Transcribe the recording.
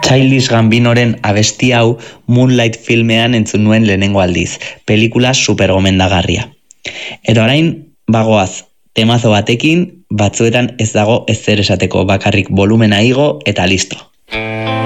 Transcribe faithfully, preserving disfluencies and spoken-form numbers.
Childish Gambinoren abesti hau Moonlight filmean entzun nuen lehenengo aldiz, pelikula super gomendagarria. Eta orain, bagoaz, temazo batekin, batzuetan ez dago ezer esateko, bakarrik volumena igo eta listo.